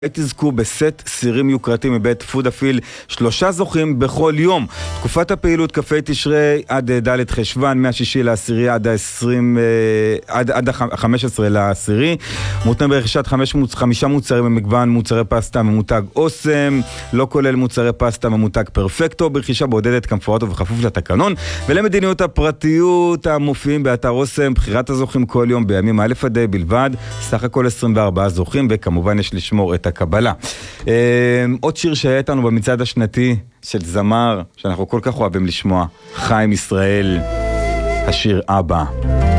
תזכו בסט סירים יוקרתיים מבית פודאפיל, 3 זוכים בכל יום. תקופת הפעילות כ"ה תשרי עד ד' חשוון, מהשישי לעשירי עד ה-15 לעשירי. מותנה ברכישת 5 מוצרים במגוון מוצרי פסטה ממותג אוסם, לא כולל מוצרי פסטה ממותג פרפקטו, ברכישה בודדת כמפורט ובכפוף לתקנון. ולמדיניות הפרטיות המופיעים באתר אוסם, בחירת הזוכים כל יום בימים א' עד ה' בלבד, סך הכל 24 זוכים, וכמובן יש לשמור את הקבלה. עוד שיר שהיה איתנו במצעד השנתי של זמר שאנחנו כל כך אוהבים לשמוע, חיים ישראל, השיר אבא.